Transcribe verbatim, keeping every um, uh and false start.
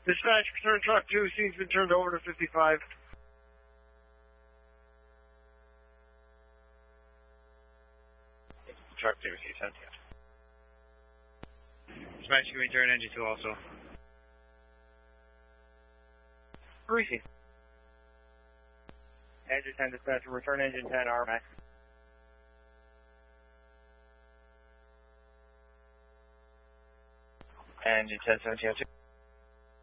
Dispatch, return truck two, scene's been turned over to fifty-five. Truck two, C ten. Dispatch, can we turn engine two also? Greasy. Engine ten dispatch, return engine ten, R max. Engine ten, seventeen oh two.